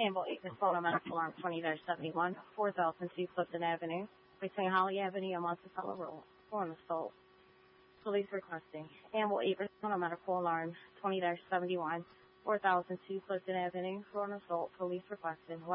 Campbell Acres, photo medical alarm 20-71, 4002 Clifton Avenue, between Holly Avenue and Monticello Road, for an assault. Police requesting. Campbell Acres, photo medical alarm 20-71, 4002 Clifton Avenue, for an assault. Police requesting.